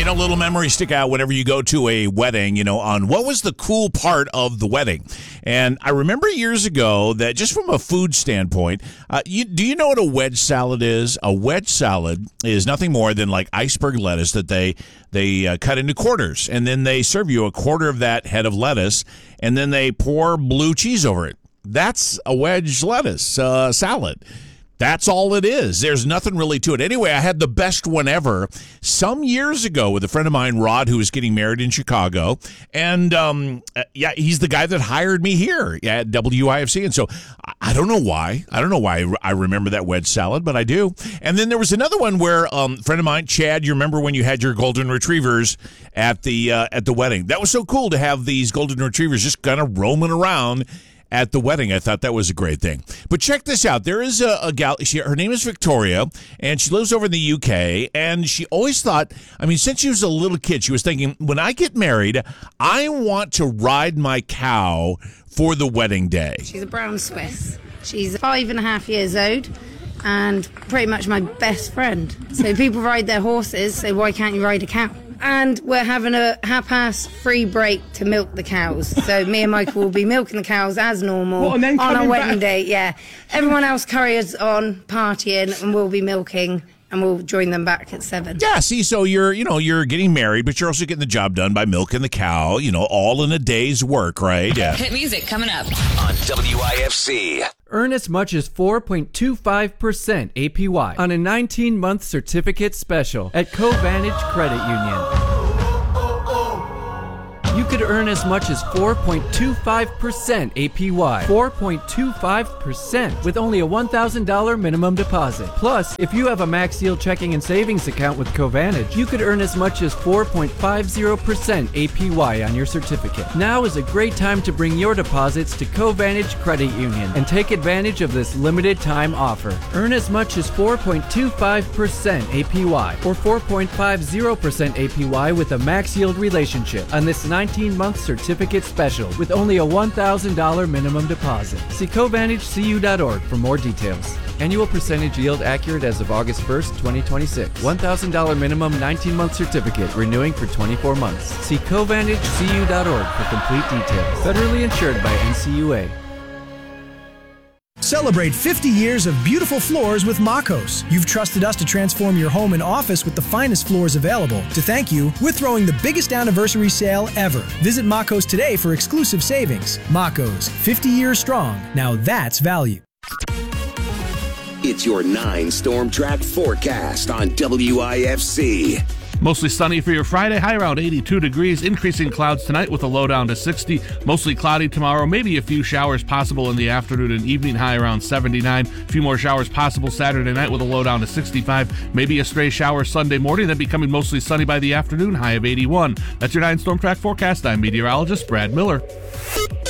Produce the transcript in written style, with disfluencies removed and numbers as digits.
little memories stick out whenever you go to a wedding, on what was the cool part of the wedding. And I remember years ago that just from a food standpoint, do you know what a wedge salad is? A wedge salad is nothing more than like iceberg lettuce that they cut into quarters, and then they serve you a quarter of that head of lettuce, and then they pour blue cheese over it. That's a wedge lettuce salad. That's all it is. There's nothing really to it. Anyway, I had the best one ever some years ago with a friend of mine, Rod, who was getting married in Chicago. And, he's the guy that hired me here at WIFC. And so I don't know why. I remember that wedge salad, but I do. And then there was another one where a friend of mine, Chad, you remember when you had your golden retrievers at the wedding? That was so cool to have these golden retrievers just kind of roaming around at the wedding. I thought that was a great thing. But check this out. There is a gal, her name is Victoria, and she lives over in the UK, and she always thought, since she was a little kid, she was thinking, when I get married, I want to ride my cow for the wedding day. She's a brown Swiss. She's 5.5 years old and pretty much my best friend. So people ride their horses, so why can't you ride a cow? And we're having a half-past free break to milk the cows. So me and Michael will be milking the cows as normal on our wedding day. Yeah. Everyone else carries on partying, and we'll be milking, and we'll join them back at 7. Yeah, see, so you're getting married, but you're also getting the job done by milking the cow, all in a day's work, right? Yeah. Hit music coming up on WIFC. Earn as much as 4.25% APY on a 19-month certificate special at Covantage Credit Union. You could earn as much as 4.25% APY. 4.25% with only a $1,000 minimum deposit. Plus, if you have a Max Yield checking and savings account with Covantage, you could earn as much as 4.50% APY on your certificate. Now is a great time to bring your deposits to Covantage Credit Union and take advantage of this limited time offer. Earn as much as 4.25% APY or 4.50% APY with a Max Yield relationship on this 19-month certificate special with only a $1,000 minimum deposit. See CovantageCU.org for more details. Annual percentage yield accurate as of August 1st, 2026. $1,000 minimum 19-month certificate renewing for 24 months. See CovantageCU.org for complete details. Federally insured by NCUA. Celebrate 50 years of beautiful floors with Makos. You've trusted us to transform your home and office with the finest floors available. To thank you, we're throwing the biggest anniversary sale ever. Visit Makos today for exclusive savings. Makos, 50 years strong. Now that's value. It's your 9 Storm Track forecast on WIFC. Mostly sunny for your Friday, high around 82 degrees, increasing clouds tonight with a low down to 60. Mostly cloudy tomorrow, maybe a few showers possible in the afternoon and evening, high around 79. A few more showers possible Saturday night with a low down to 65. Maybe a stray shower Sunday morning, then becoming mostly sunny by the afternoon, high of 81. That's your 9 Storm Track forecast. I'm meteorologist Brad Miller.